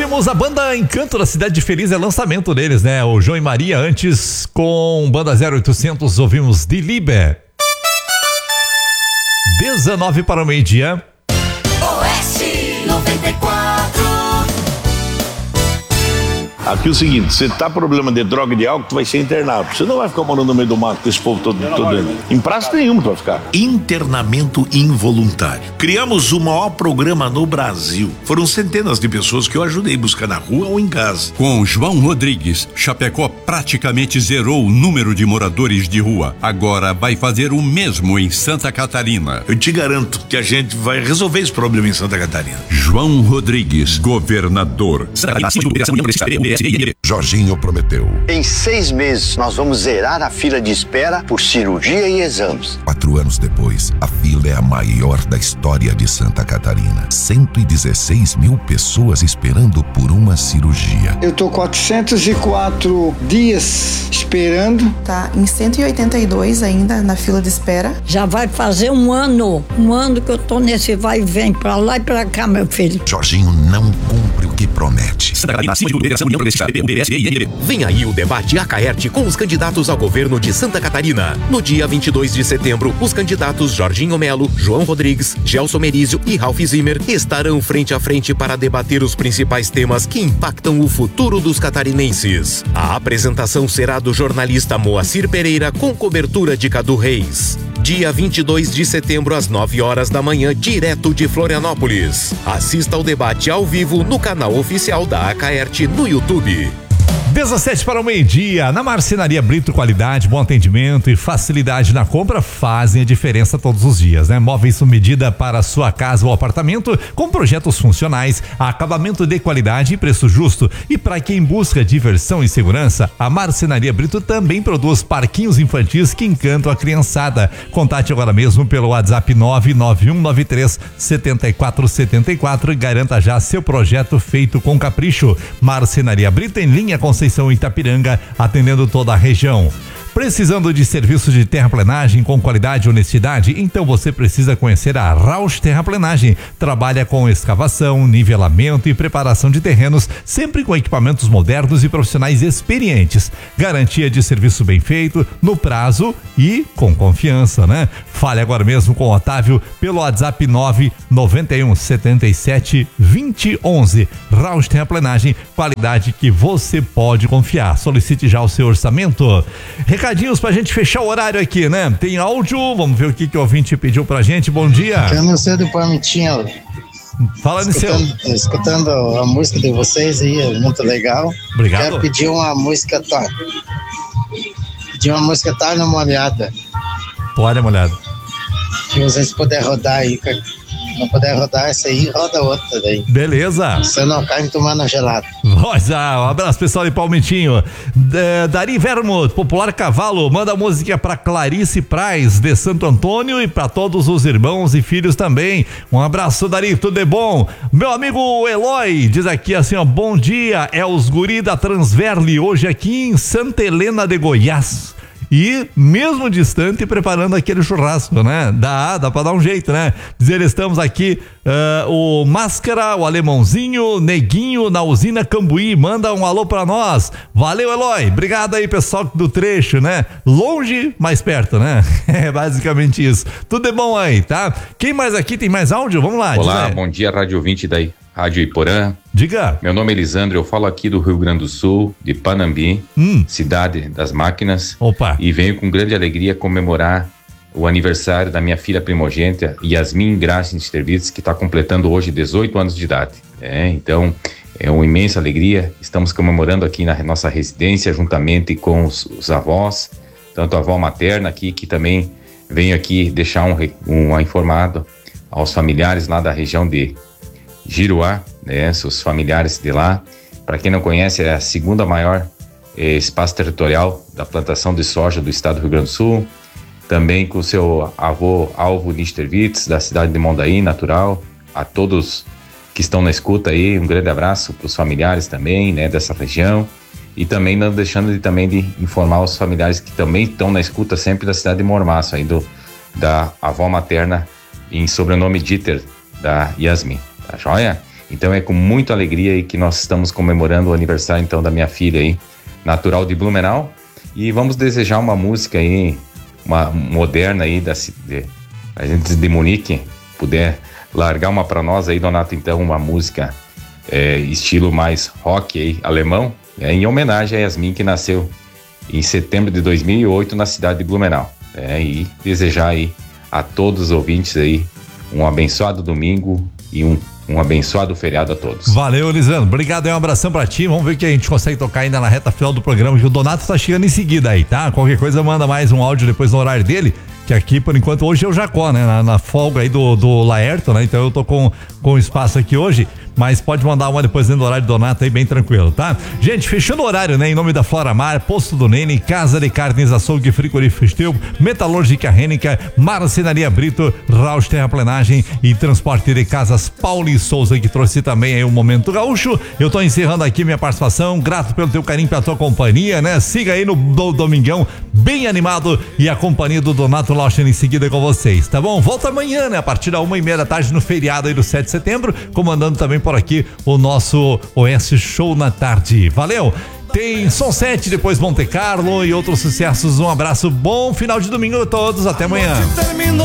Ouvimos a banda Encanto da Cidade de Feliz, é lançamento deles, né? O João e Maria, antes com banda 0800, ouvimos De Liebe. 19 para o meio-dia. Oeste 94. Aqui é o seguinte, você tá com problema de droga e de álcool, tu vai ser internado. Você não vai ficar morando no meio do mato com esse povo todo dentro. Em praça nenhuma tu vai ficar. Internamento involuntário. Criamos o maior programa no Brasil. Foram centenas de pessoas que eu ajudei a buscar na rua ou em casa. Com João Rodrigues, Chapecó praticamente zerou o número de moradores de rua. Agora vai fazer o mesmo em Santa Catarina. Eu te garanto que a gente vai resolver esse problema em Santa Catarina. João Rodrigues, governador. Jorginho prometeu. Em 6 meses, nós vamos zerar a fila de espera por cirurgia e exames. 4 anos depois, a fila é a maior da história de Santa Catarina. 116 mil pessoas esperando por uma cirurgia. Eu tô 404 dias esperando. Tá em 182 ainda na fila de espera. Já vai fazer um ano que eu tô nesse vai e vem pra lá e pra cá, meu filho. Jorginho não cumpre o que promete. Vem aí o debate Acaerte com os candidatos ao governo de Santa Catarina. No dia 22 de setembro, os candidatos Jorginho Melo, João Rodrigues, Gelson Merizio e Ralph Zimmer estarão frente a frente para debater os principais temas que impactam o futuro dos catarinenses. A apresentação será do jornalista Moacir Pereira com cobertura de Cadu Reis. Dia 22 de setembro às 9 horas da manhã, direto de Florianópolis. Assista ao debate ao vivo no canal oficial da Acaerte no YouTube. 17 para o meio-dia. Na Marcenaria Brito, qualidade, bom atendimento e facilidade na compra fazem a diferença todos os dias, né? Móveis sob medida para sua casa ou apartamento, com projetos funcionais, acabamento de qualidade e preço justo. E para quem busca diversão e segurança, a Marcenaria Brito também produz parquinhos infantis que encantam a criançada. Contate agora mesmo pelo WhatsApp 991937474 e garanta já seu projeto feito com capricho. Marcenaria Brito em linha Conceição Itapiranga, atendendo toda a região. Precisando de serviços de terraplenagem com qualidade e honestidade? Então você precisa conhecer a Rausch Terraplenagem. Trabalha com escavação, nivelamento e preparação de terrenos, sempre com equipamentos modernos e profissionais experientes. Garantia de serviço bem feito, no prazo e com confiança, né? Fale agora mesmo com o Otávio pelo WhatsApp 991772011. Rausch Terraplenagem, qualidade que você pode confiar. Solicite já o seu orçamento. Recadinhos pra gente fechar o horário aqui, né? Tem áudio, vamos ver o que o ouvinte pediu pra gente. Bom dia. Eu não sei do Palmitinho. Fala, Niceu. Escutando a música de vocês aí, é muito legal. Obrigado. Quero pedir uma música, tá na molhada. Olha, molhada. Se vocês puderem rodar aí, não puder rodar essa aí, roda outra daí. Beleza. Você não cai em tomar na gelada. Um abraço pessoal de Palmitinho. Dari Vermo, Popular Cavalo, manda a música pra Clarice Praz de Santo Antônio e pra todos os irmãos e filhos também. Um abraço, Dari, tudo de bom. Meu amigo Eloy diz aqui assim, ó, bom dia, é os guri da Transverli, hoje aqui em Santa Helena de Goiás. E mesmo distante preparando aquele churrasco, né? Dá pra dar um jeito, né? Dizer, estamos aqui, o Máscara, o Alemãozinho, Neguinho na usina Cambuí, manda um alô pra nós. Valeu, Eloy, obrigado aí pessoal do trecho, né? Longe, mais perto, né? É basicamente isso. Tudo é bom aí, tá? Quem mais aqui, tem mais áudio? Vamos lá. Olá, bom dia, Rádio 20 daí. Rádio Iporã. Diga. Meu nome é Elisandro, eu falo aqui do Rio Grande do Sul, de Panambi, cidade das máquinas. Opa. E venho com grande alegria comemorar o aniversário da minha filha primogênita, Yasmin Graça Stervitz, que está completando hoje 18 anos de idade. Então, é uma imensa alegria. Estamos comemorando aqui na nossa residência, juntamente com os avós, tanto a avó materna aqui, que também venho aqui deixar um informado aos familiares lá da região de Giruá, né, seus familiares de lá. Para quem não conhece, é a segunda maior espaço territorial da plantação de soja do estado do Rio Grande do Sul. Também com o seu avô Alvo Nistervitz, da cidade de Mondaí, natural. A todos que estão na escuta aí, um grande abraço para os familiares também, né, dessa região. E também não deixando de informar os familiares que também estão na escuta sempre da cidade de Mormaço, aí da avó materna em sobrenome Dieter, da Yasmin. Tá joia? Então é com muita alegria aí que nós estamos comemorando o aniversário então da minha filha aí, natural de Blumenau, e vamos desejar uma música aí, uma moderna aí a gente de Munique, puder largar uma para nós aí, Donato, então uma música estilo mais rock aí, alemão, em homenagem a Yasmin, que nasceu em setembro de 2008 na cidade de Blumenau, e desejar aí a todos os ouvintes aí um abençoado domingo e um abençoado feriado a todos. Valeu, Lisandro. Obrigado, um abração pra ti. Vamos ver o que a gente consegue tocar ainda na reta final do programa, que o Donato tá chegando em seguida aí, tá? Qualquer coisa manda mais um áudio depois no horário dele, que aqui, por enquanto, hoje é o Jacó, né? Na folga aí do Laerto, né? Então eu tô com espaço aqui hoje, mas pode mandar uma depois dentro do horário do Donato aí, bem tranquilo, tá? Gente, fechando o horário, né? Em nome da Flora Mar, Posto do Nene, Casa de Carnes, Açougue, Frigorífico Steel, Metalúrgica Rênica, Marcenaria Brito, Rausch Terraplenagem e Transporte de Casas Paulo e Souza, que trouxe também aí o Momento Gaúcho. Eu tô encerrando aqui minha participação, grato pelo teu carinho, pela tua companhia, né? Siga aí no Domingão, bem animado, e a companhia do Donato Lauschen em seguida com vocês, tá bom? Volta amanhã, né? A partir da 1:30 da tarde no feriado aí do 7 de setembro, comandando também por aqui o nosso Oeste Show na tarde. Valeu! Tem Som 7, depois Monte Carlo e outros sucessos. Um abraço, bom final de domingo a todos, até amanhã.